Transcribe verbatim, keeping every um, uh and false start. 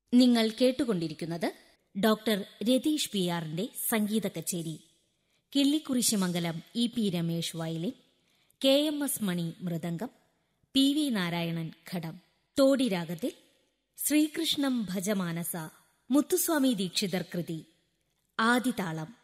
നിങ്ങൾ കേട്ടുകൊണ്ടിരിക്കുന്നത് doctor Ratheesh P ആറിന്റെ സംഗീത കച്ചേരി. Killikkurissimangalam E P Ramesh violin, K M S മണി മൃദംഗം, പി വി നാരായണൻ ഘടം. തോടി രാഗത്തിൽ ശ്രീകൃഷ്ണം ഭജമാനസ, മുത്തുസ്വാമി ദീക്ഷിതർ കൃതി, ആദിതാളം.